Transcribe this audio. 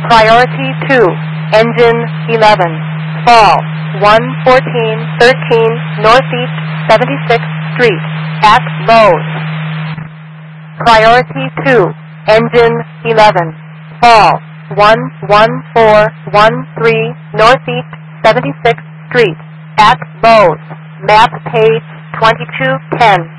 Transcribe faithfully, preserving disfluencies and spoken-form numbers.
Priority two, engine eleven, fall one fourteen thirteen Northeast seventy-sixth Street, at Lowe's. Priority two, engine eleven, fall one one four one three Northeast seventy-sixth Street, at Lowe's. Map page twenty-two ten.